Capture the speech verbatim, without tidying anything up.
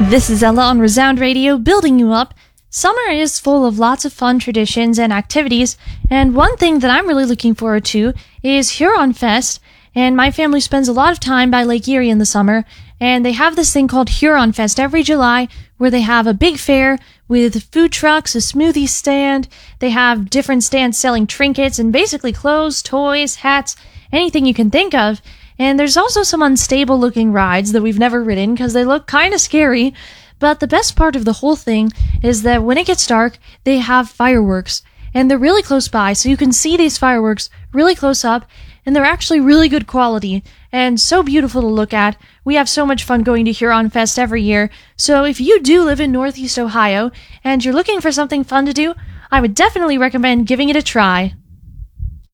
This is Ella on Resound Radio, building you up. Summer is full of lots of fun traditions and activities, and one thing that I'm really looking forward to is Huron Fest, and my family spends a lot of time by Lake Erie in the summer, and they have this thing called Huron Fest every July, where they have a big fair with food trucks, a smoothie stand, they have different stands selling trinkets, and basically clothes, toys, hats, anything you can think of. And there's also some unstable looking rides that we've never ridden because they look kind of scary. But the best part of the whole thing is that when it gets dark, they have fireworks. And they're really close by, so you can see these fireworks really close up. And they're actually really good quality and so beautiful to look at. We have so much fun going to Huron Fest every year. So if you do live in Northeast Ohio and you're looking for something fun to do, I would definitely recommend giving it a try.